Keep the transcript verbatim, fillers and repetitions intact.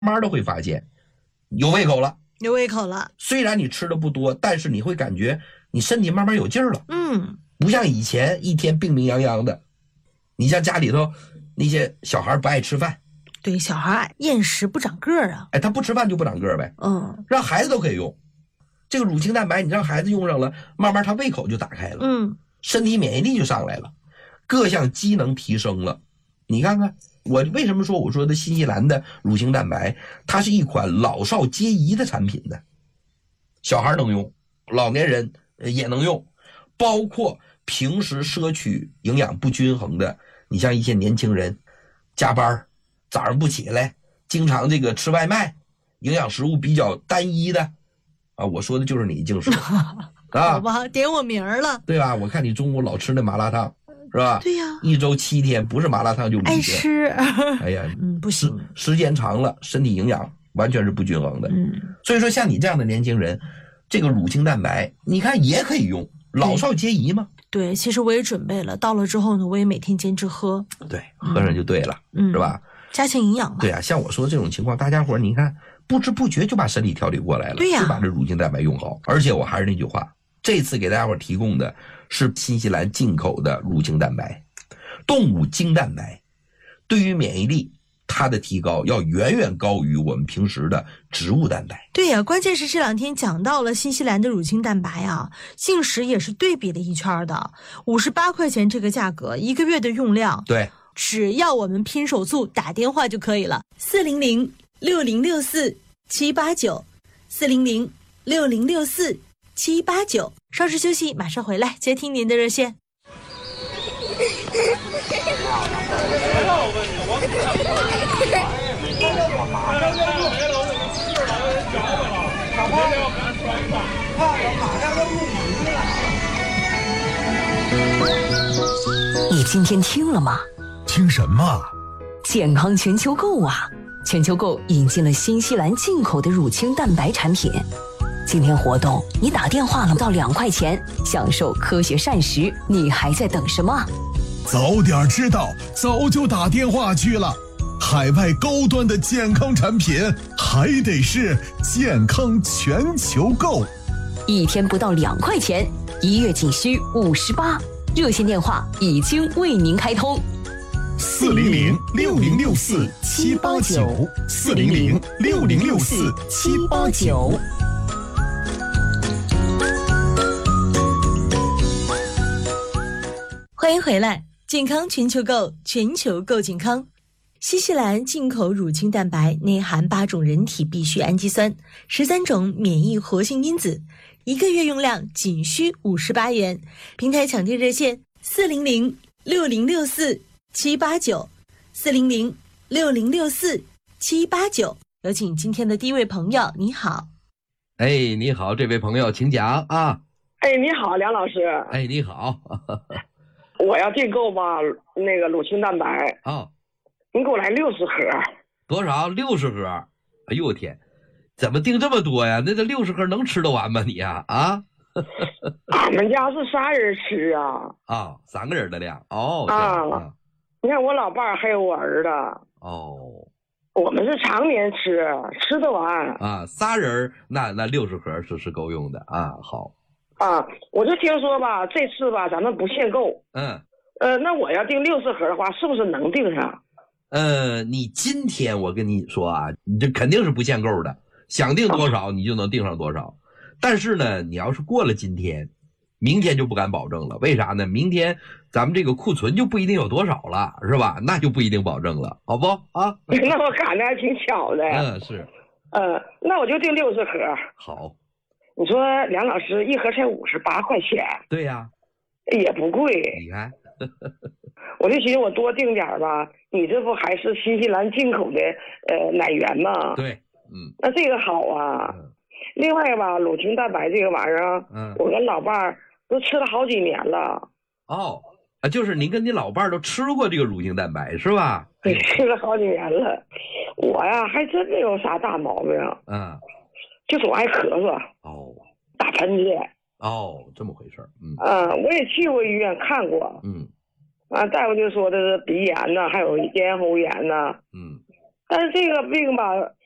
慢慢的会发现有胃口了， 有胃口了。 虽然你吃的不多，但是你会感觉你身体慢慢有劲儿了。 嗯， 不像以前一天病病殃殃的。你像家里头那些小孩不爱吃饭， 对，小孩厌食不长个儿啊。 哎，他不吃饭就不长个儿呗。 嗯， 让孩子都可以用这个乳清蛋白，你让孩子用上了，慢慢他胃口就打开了， 嗯， 身体免疫力就上来了，各项机能提升了。你看看我为什么说我说的新西兰的乳清蛋白，它是一款老少皆宜的产品的，小孩能用，老年人也能用，包括平时摄取营养不均衡的，你像一些年轻人加班早上不起来，经常这个吃外卖，营养食物比较单一的啊，我说的就是你净说啊， 好吧，点我名儿了， 对吧？我看你中午老吃那麻辣烫，是吧？ 对呀， 一周七天不是麻辣烫就五天， 爱吃。 哎呀， 嗯，不行， 时间长了，身体营养完全是不均衡的。 嗯， 所以说像你这样的年轻人，这个乳清蛋白，你看也可以用，老少皆宜嘛。 对，其实我也准备了，到了之后呢，我也每天坚持喝。 对，喝上就对了， 嗯， 是吧？ 加强营养嘛。 对啊，像我说这种情况，大家伙你看不知不觉就把身体调理过来了， 对呀， 就把这乳清蛋白用好。而且我还是那句话，这次给大家伙提供的是新西兰进口的乳清蛋白，动物精蛋白，对于免疫力它的提高要远远高于我们平时的植物蛋白。 对呀，关键是这两天讲到了新西兰的乳清蛋白啊，信实也是对比了一圈的，五十八块钱这个价格，一个月的用量， 对， 只要我们拼手速打电话就可以了，四零零六零六四七八九，四零零六零六四七八九。稍事休息，马上回来接听您的热线。 你今天听了吗？ 听什么？ 健康全球购啊！全球购引进了新西兰进口的乳清蛋白产品。今天活动，你打电话了到两块钱，享受科学膳食，你还在等什么？ 早点知道，早就打电话去了。海外高端的健康产品，还得是健康全球购。 一天不到两块钱，一月仅需五十八。热线电话已经为您开通。 四零零六零六四七八九，四零零六零六四七八九。 欢迎回来，健康全球购，全球购健康。新西兰进口乳清蛋白内含八种人体必需氨基酸，十三种免疫活性因子，一个月用量仅需五十八元。平台抢订热线四零零六零六四七八九，四零零六零六四七八九。有请今天的第一位朋友，你好。 哎，你好，这位朋友，请讲啊。 哎，你好，梁老师。 哎，你好。 我要订购吧，那个乳清蛋白。 哦， 你给我来六十盒。 多少？六十盒？哎呦我天，怎么订这么多呀？那这六十盒能吃得完吗你呀？啊？ 俺们家是仨人吃啊。 啊，三个人的量。哦。 啊。啊你看我老伴儿还有我儿子。 哦。 我们是常年吃，吃得完。 啊，仨人那那六十盒是是够用的啊。好。 啊，我就听说吧，这次吧，咱们不限购。 嗯。 呃，那我要订六十盒的话，是不是能订上？ 呃，你今天我跟你说啊，你这肯定是不限购的，想订多少你就能订上多少。但是呢，你要是过了今天，明天就不敢保证了。为啥呢？明天咱们这个库存就不一定有多少了，是吧？那就不一定保证了，好不啊？ 那我赶的还挺巧的。 嗯，是。 呃，那我就订六十盒。 好。 你说梁老师一盒才五十八块钱。对呀。 也不贵。 你看。 我就寻思我多订点吧，你这不还是新西兰进口的呃奶源吗？ 对，嗯， 那这个好啊。嗯、另外吧，乳清蛋白这个玩意儿，嗯，我跟老伴儿都吃了好几年了。 哦，啊，就是您跟你老伴儿都吃过这个乳清蛋白是吧？ 对，吃了好几年了。我呀，还真没有啥大毛病。嗯，就总爱咳嗽。哦，打喷嚏。 哦，这么回事儿。嗯。 啊，我也去过医院看过。嗯。啊，大夫就说的是鼻炎呐，还有咽喉炎呐。嗯。但是这个病吧，